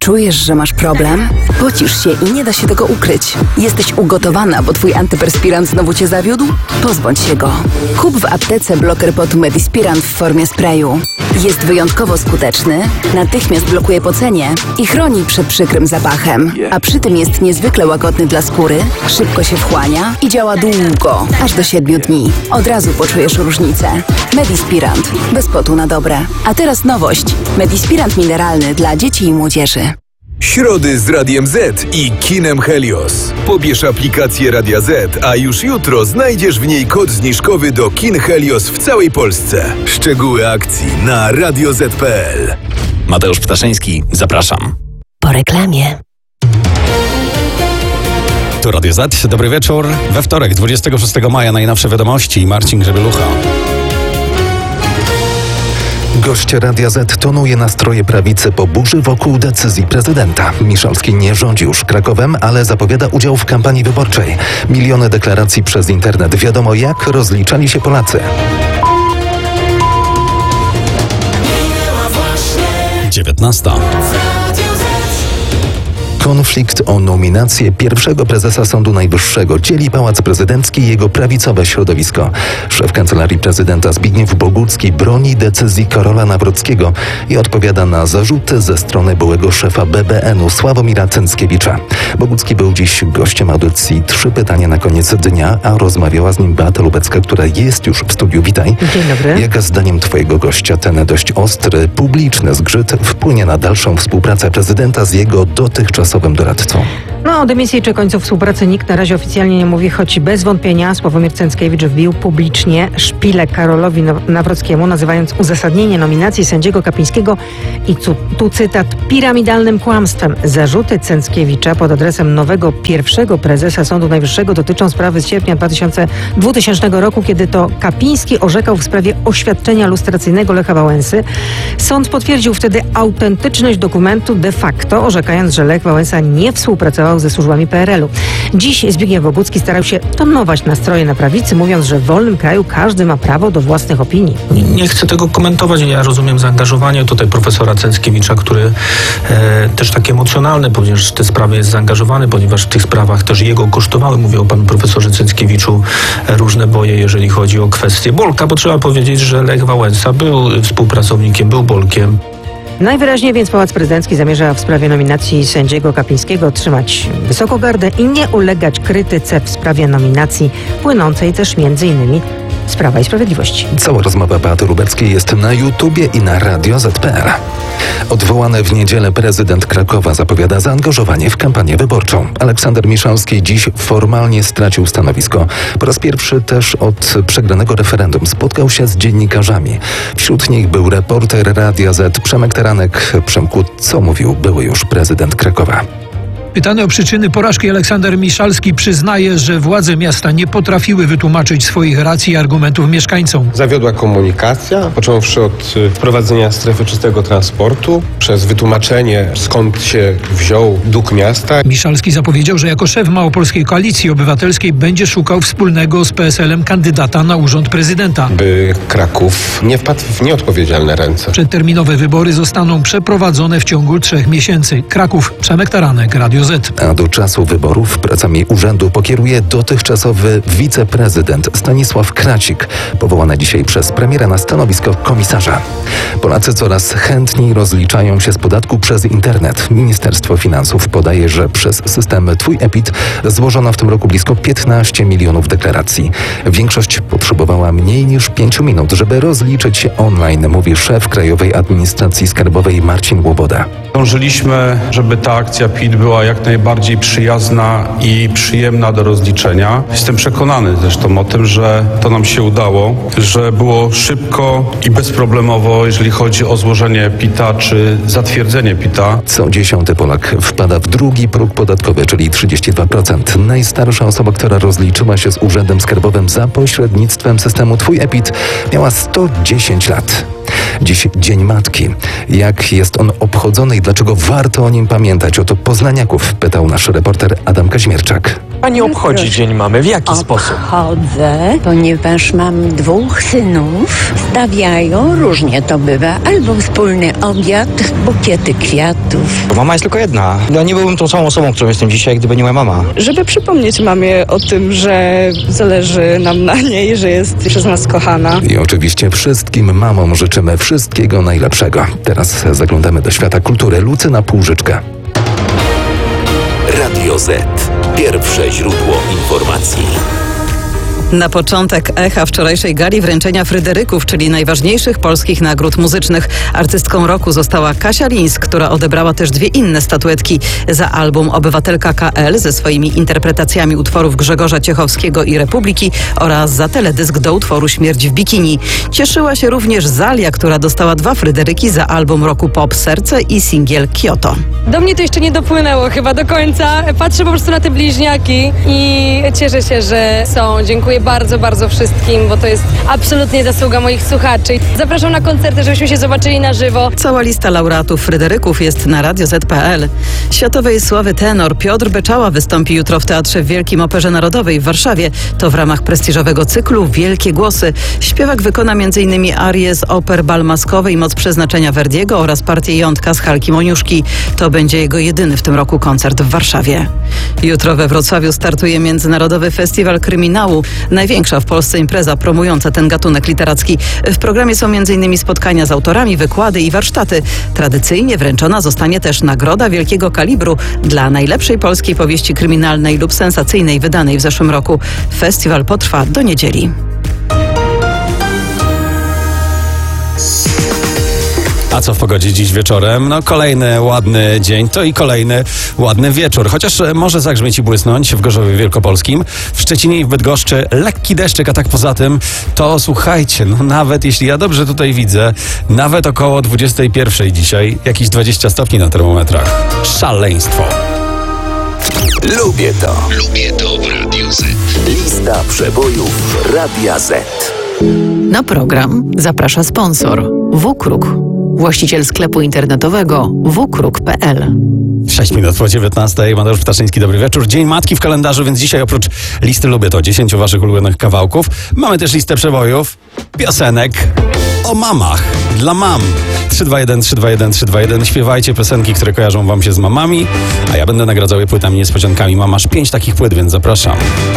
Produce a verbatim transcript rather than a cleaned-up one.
Czujesz, że masz problem? Pocisz się i nie da się tego ukryć. Jesteś ugotowana, bo twój antyperspirant znowu cię zawiódł? Pozbądź się go. Kup w aptece bloker potu Medispirant w formie sprayu. Jest wyjątkowo skuteczny, natychmiast blokuje pocenie i chroni przed przykrym zapachem. A przy tym jest niezwykle łagodny dla skóry, szybko się wchłania i działa długo, aż do siedmiu dni. Od razu poczujesz różnicę. Medispirant. Bez potu na dobre. A teraz nowość. Medispirant mineralny dla dzieci i młodzieży. Środy z Radiem Z i kinem Helios. Pobierz aplikację Radia Z, a już jutro znajdziesz w niej kod zniżkowy do kin Helios w całej Polsce. Szczegóły akcji na radio zet kropka pe el. Mateusz Ptaszyński, zapraszam. Po reklamie. Tu Radio Z, dobry wieczór. We wtorek, dwudziestego szóstego maja, najnowsze wiadomości. Marcin Grzebielucha. Gość Radia Z tonuje nastroje prawicy po burzy wokół decyzji prezydenta. Miszalski nie rządzi już Krakowem, ale zapowiada udział w kampanii wyborczej. Miliony deklaracji przez internet. Wiadomo, jak rozliczali się Polacy. dziewiętnasta. Konflikt o nominację pierwszego prezesa Sądu Najwyższego dzieli Pałac Prezydencki i jego prawicowe środowisko. Szef Kancelarii Prezydenta Zbigniew Bogucki broni decyzji Karola Nawrockiego i odpowiada na zarzuty ze strony byłego szefa be be enu Sławomira Cęckiewicza. Bogucki był dziś gościem audycji Trzy pytania na koniec dnia, a rozmawiała z nim Beata Lubecka, która jest już w studiu. Witaj. Dzień dobry. Jak zdaniem twojego gościa ten dość ostry, publiczny zgrzyt wpłynie na dalszą współpracę prezydenta z jego dotychczasowym doradcą? No, o dymisji czy końcu współpracy nikt na razie oficjalnie nie mówi, choć bez wątpienia Sławomir Cęckiewicz wbił publicznie szpilę Karolowi Nawrockiemu, nazywając uzasadnienie nominacji sędziego Kapińskiego i tu, tu cytat, piramidalnym kłamstwem. Zarzuty Cęckiewicza pod adresem nowego pierwszego prezesa Sądu Najwyższego dotyczą sprawy z sierpnia dwutysięcznego roku, kiedy to Kapiński orzekał w sprawie oświadczenia lustracyjnego Lecha Wałęsy. Sąd potwierdził wtedy autentyczność dokumentu de facto, orzekając, że Lech Wałęsa nie współpracował ze służbami pe er elu. Dziś Zbigniew Bogucki starał się tonować nastroje na prawicy, mówiąc, że w wolnym kraju każdy ma prawo do własnych opinii. Nie, nie chcę tego komentować. Ja rozumiem zaangażowanie tutaj profesora Cęckiewicza, który e, też tak emocjonalny, ponieważ w te sprawy jest zaangażowany, ponieważ w tych sprawach też jego kosztowały, mówię o panu profesorze Cęckiewiczu, różne boje, jeżeli chodzi o kwestię Bolka, bo trzeba powiedzieć, że Lech Wałęsa był współpracownikiem, był Bolkiem. Najwyraźniej więc Pałac Prezydencki zamierza w sprawie nominacji sędziego Kapińskiego trzymać wysoko gardę i nie ulegać krytyce w sprawie nominacji płynącej też między innymi z Prawa i Sprawiedliwości. Cała rozmowa Beaty Lubeckiej jest na YouTubie i na radio zet kropka pe el. Odwołany w niedzielę prezydent Krakowa zapowiada zaangażowanie w kampanię wyborczą. Aleksander Miszalski dziś formalnie stracił stanowisko. Po raz pierwszy też od przegranego referendum spotkał się z dziennikarzami. Wśród nich był reporter Radia Z Przemek Teranek. Przemku, co mówił były już prezydent Krakowa? Pytany o przyczyny porażki, Aleksander Miszalski przyznaje, że władze miasta nie potrafiły wytłumaczyć swoich racji i argumentów mieszkańcom. Zawiodła komunikacja, począwszy od wprowadzenia strefy czystego transportu, przez wytłumaczenie, skąd się wziął dług miasta. Miszalski zapowiedział, że jako szef Małopolskiej Koalicji Obywatelskiej będzie szukał wspólnego z pe es elem kandydata na urząd prezydenta. By Kraków nie wpadł w nieodpowiedzialne ręce. Przedterminowe wybory zostaną przeprowadzone w ciągu trzech miesięcy. Kraków, Przemek Taranek, Radio Z. A do czasu wyborów pracami urzędu pokieruje dotychczasowy wiceprezydent Stanisław Kracik, powołany dzisiaj przez premiera na stanowisko komisarza. Polacy coraz chętniej rozliczają się z podatku przez internet. Ministerstwo Finansów podaje, że przez system Twój E-PIT złożono w tym roku blisko piętnaście milionów deklaracji. Większość potrzebowała mniej niż pięciu minut, żeby rozliczyć się online, mówi szef Krajowej Administracji Skarbowej Marcin Łoboda. Dążyliśmy, żeby ta akcja P I T była jak najbardziej przyjazna i przyjemna do rozliczenia. Jestem przekonany zresztą o tym, że to nam się udało, że było szybko i bezproblemowo, jeżeli chodzi o złożenie P I T a czy zatwierdzenie P I T a. Co dziesiąty Polak wpada w drugi próg podatkowy, czyli trzydzieści dwa procent. Najstarsza osoba, która rozliczyła się z Urzędem Skarbowym za pośrednictwem systemu Twój E-PIT, miała sto dziesięć lat. Dziś Dzień Matki. Jak jest on obchodzony i dlaczego warto o nim pamiętać? O to poznaniaków pytał nasz reporter Adam Kaźmierczak. Pani obchodzi Dzień Mamy. W jaki sposób? Obchodzę, ponieważ mam dwóch synów. Stawiają, różnie to bywa, albo wspólny obiad, bukiety kwiatów. Mama jest tylko jedna. Ja nie byłbym tą samą osobą, którą jestem dzisiaj, gdyby nie moja mama. Żeby przypomnieć mamie o tym, że zależy nam na niej, że jest przez nas kochana. I oczywiście wszystkim mamom życzymy wszystkiego najlepszego. Teraz zaglądamy do świata kultury. Lucyna Półżyczka. Radio Z. Pierwsze źródło informacji. Na początek echa wczorajszej gali wręczenia Fryderyków, czyli najważniejszych polskich nagród muzycznych. Artystką roku została Kasia Lińsk, która odebrała też dwie inne statuetki za album Obywatelka K L ze swoimi interpretacjami utworów Grzegorza Ciechowskiego i Republiki oraz za teledysk do utworu Śmierć w bikini. Cieszyła się również Zalia, która dostała dwa Fryderyki za album roku Pop Serce i singiel Kyoto. Do mnie to jeszcze nie dopłynęło chyba do końca. Patrzę po prostu na te bliźniaki i cieszę się, że są. Dziękuję bardzo, bardzo wszystkim, bo to jest absolutnie zasługa moich słuchaczy. Zapraszam na koncerty, żebyśmy się zobaczyli na żywo. Cała lista laureatów Fryderyków jest na radio zet kropka pe el. Światowej sławy tenor Piotr Beczała wystąpi jutro w Teatrze w Wielkim Operze Narodowej w Warszawie. To w ramach prestiżowego cyklu Wielkie Głosy. Śpiewak wykona między innymi arię z oper Bal Maskowy i Moc Przeznaczenia Verdiego oraz partię Jątka z Halki Moniuszki. To będzie jego jedyny w tym roku koncert w Warszawie. Jutro we Wrocławiu startuje Międzynarodowy Festiwal Kryminału. Największa w Polsce impreza promująca ten gatunek literacki. W programie są między innymi spotkania z autorami, wykłady i warsztaty. Tradycyjnie wręczona zostanie też Nagroda Wielkiego Kalibru dla najlepszej polskiej powieści kryminalnej lub sensacyjnej wydanej w zeszłym roku. Festiwal potrwa do niedzieli. A co w pogodzie dziś wieczorem? No kolejny ładny dzień, to i kolejny ładny wieczór. Chociaż może zagrzmieć i błysnąć w Gorzowie Wielkopolskim. W Szczecinie i w Bydgoszczy lekki deszczyk, a tak poza tym to słuchajcie, no nawet jeśli ja dobrze tutaj widzę, nawet około dwudziestej pierwszej dzisiaj, jakieś dwadzieścia stopni na termometrach. Szaleństwo. Lubię to. Lubię to w Radiu Z. Lista przebojów Radia Z. Na program zaprasza sponsor Wukruk, właściciel sklepu internetowego wukruk kropka pe el. sześć minut po dziewiętnastej. Mateusz Ptaszyński, dobry wieczór. Dzień Matki w kalendarzu, więc dzisiaj oprócz listy Lubię to dziesięciu waszych ulubionych kawałków, mamy też listę przebojów, piosenek o mamach, dla mam. trzy dwa jeden, trzy dwa jeden, trzy dwa jeden. Śpiewajcie piosenki, które kojarzą wam się z mamami, a ja będę nagradzał je płytami niespodziankami. Mam aż pięć takich płyt, więc zapraszam.